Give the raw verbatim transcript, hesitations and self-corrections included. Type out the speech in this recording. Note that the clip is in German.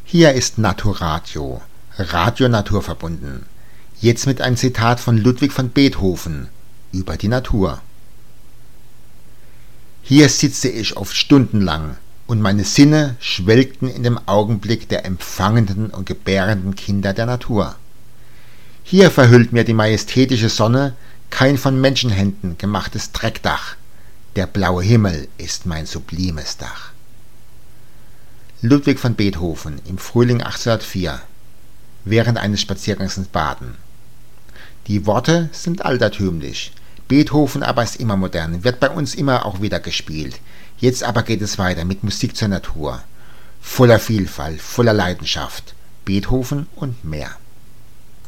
Hier ist Naturadio, Radio naturverbunden. Jetzt mit einem Zitat von Ludwig van Beethoven über die Natur. Hier sitze ich oft stundenlang, und meine Sinne schwelgten in dem Augenblick der empfangenden und gebärenden Kinder der Natur. Hier verhüllt mir die majestätische Sonne kein von Menschenhänden gemachtes Dreckdach, der blaue Himmel ist mein sublimes Dach. Ludwig van Beethoven im Frühling achtzehnhundertvier, während eines Spaziergangs in Baden. Die Worte sind altertümlich, Beethoven aber ist immer modern, wird bei uns immer auch wieder gespielt. Jetzt aber geht es weiter mit Musik zur Natur, voller Vielfalt, voller Leidenschaft, Beethoven und mehr.